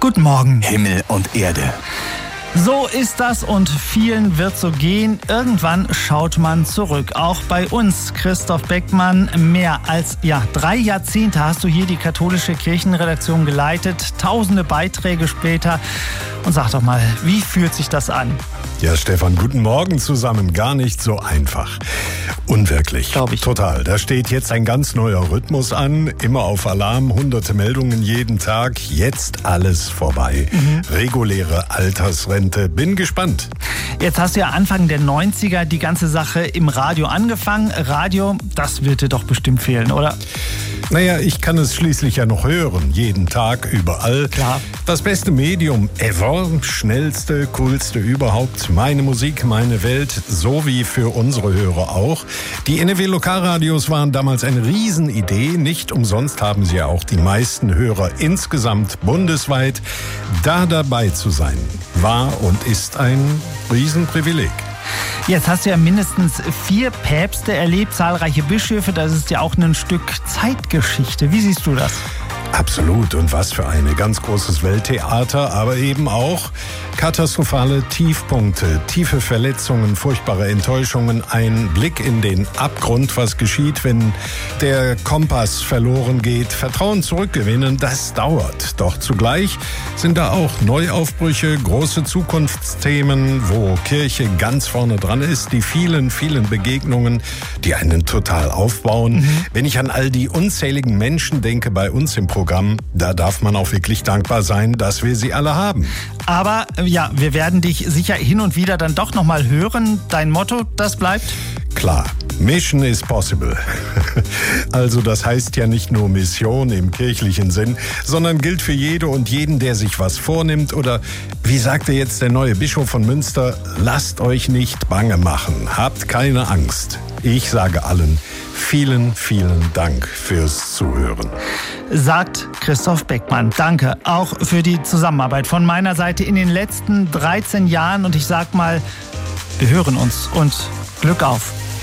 Guten Morgen. Himmel und Erde. So ist das und vielen wird so gehen. Irgendwann schaut man zurück. Auch bei uns, Christoph Beckmann, mehr als 3 Jahrzehnte hast du hier die katholische Kirchenredaktion geleitet. Tausende Beiträge später. Und sag doch mal, wie fühlt sich das an? Ja, Stefan, guten Morgen zusammen. Gar nicht so einfach. Unwirklich. Glaube ich. Total. Da steht jetzt ein ganz neuer Rhythmus an. Immer auf Alarm, hunderte Meldungen jeden Tag. Jetzt alles vorbei. Reguläre Altersrente. Bin gespannt. Jetzt hast du ja Anfang der 90er die ganze Sache im Radio angefangen. Radio, das wird dir doch bestimmt fehlen, oder? Naja, ich kann es schließlich ja noch hören. Jeden Tag, überall. Klar. Das beste Medium ever. Schnellste, coolste überhaupt. Meine Musik, meine Welt. So wie für unsere Hörer auch. Die NRW Lokalradios waren damals eine Riesenidee. Nicht umsonst haben sie ja auch die meisten Hörer insgesamt bundesweit. Da dabei zu sein, war und ist ein Riesenprivileg. Jetzt hast du ja mindestens 4 Päpste erlebt, zahlreiche Bischöfe. Das ist ja auch ein Stück Zeitgeschichte. Wie siehst du das? Absolut. Und was für ein ganz großes Welttheater, aber eben auch katastrophale Tiefpunkte, tiefe Verletzungen, furchtbare Enttäuschungen, ein Blick in den Abgrund, was geschieht, wenn der Kompass verloren geht, Vertrauen zurückgewinnen, das dauert. Doch zugleich sind da auch Neuaufbrüche, große Zukunftsthemen, wo Kirche ganz vorne dran ist, die vielen, vielen Begegnungen, die einen total aufbauen. Wenn ich an all die unzähligen Menschen denke bei uns im Programm, da darf man auch wirklich dankbar sein, dass wir sie alle haben. Aber ja, wir werden dich sicher hin und wieder dann doch noch mal hören. Dein Motto, das bleibt? Klar, Mission is possible. Also das heißt ja nicht nur Mission im kirchlichen Sinn, sondern gilt für jede und jeden, der sich was vornimmt. Oder wie sagte jetzt der neue Bischof von Münster, lasst euch nicht bange machen, habt keine Angst. Ich sage allen vielen, vielen Dank fürs Zuhören. Sagt Christoph Beckmann. Danke auch für die Zusammenarbeit von meiner Seite in den letzten 13 Jahren. Und ich sag mal, wir hören uns und Glück auf.